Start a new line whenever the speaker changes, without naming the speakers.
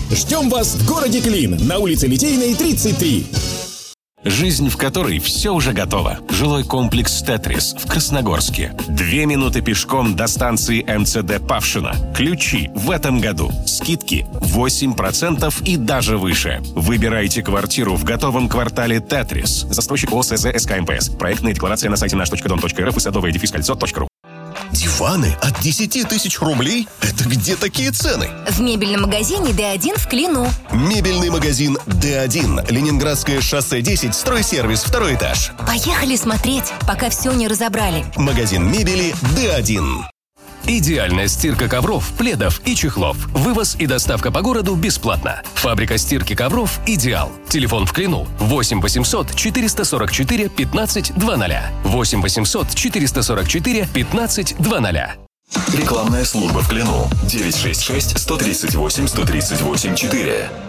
Ждем вас в городе Клин, на улице Литейной, 33.
Жизнь, в которой все уже готово. Жилой комплекс «Тетрис» в Красногорске. 2 минуты пешком до станции МЦД Павшино. Ключи в этом году. Скидки 8% и даже выше. Выбирайте квартиру в готовом квартале «Тетрис». Застройщик ОСЗ СКМПС. Проектная декларация на сайте наш.дом.рф и садовое-кольцо.ру.
Диваны от 10 тысяч рублей? Это где такие цены?
В мебельном магазине D1 в Клину.
Мебельный магазин D1. Ленинградское шоссе 10, стройсервис, 2 этаж.
Поехали смотреть, пока все не разобрали.
Магазин мебели D1.
Идеальная стирка ковров, пледов и чехлов. Вывоз и доставка по городу бесплатно. Фабрика стирки ковров «Идеал». Телефон в Клину 8 800 444 15 00. 8 800 444 15 00.
Рекламная служба в Клину 966 138 138 4.